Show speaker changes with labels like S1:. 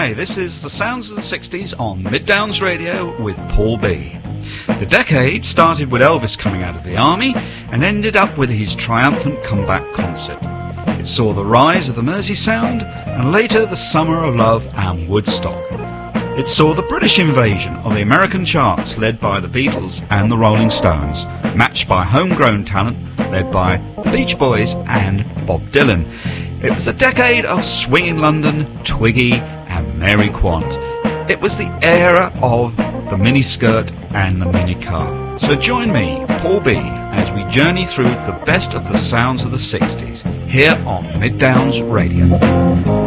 S1: Hi, this is the Sounds of the 60s on Mid Downs Radio with Paul B. The decade started with Elvis coming out of the army and ended up with his triumphant comeback concert. It saw the rise of the Mersey Sound and later the Summer of Love and Woodstock. It saw the British invasion of the American charts led by the Beatles and the Rolling Stones, matched by homegrown talent led by the Beach Boys and Bob Dylan. It was the decade of swinging London, Twiggy and Mary Quant. It was the era of the miniskirt and the minicar. So join me, Paul B, as we journey through the best of the sounds of the 60s, here on Mid Downs Radio.